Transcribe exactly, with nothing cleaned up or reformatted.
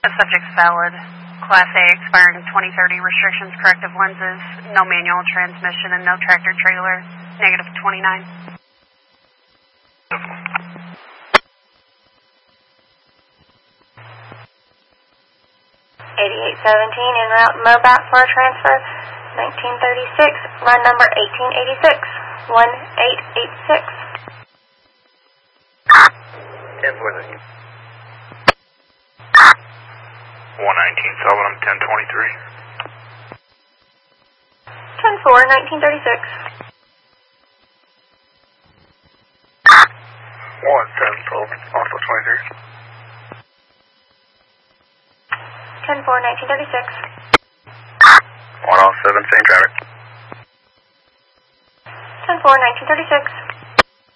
The subject's valid. Class A expiring twenty thirty, restrictions, corrective lenses, no manual transmission, and no tractor trailer. Negative twenty-nine. eighty-eight seventeen en route Mobat for a transfer. nineteen thirty-six, run number eighteen eighty-six, one eight eight six. ten four one nineteen, Sullivan, ten twenty-three. ten four, nineteen thirty-six. one seven, Sullivan, also twenty-three. ten four, nineteen thirty-six. one oh seven, same traffic. ten four, nineteen thirty-six.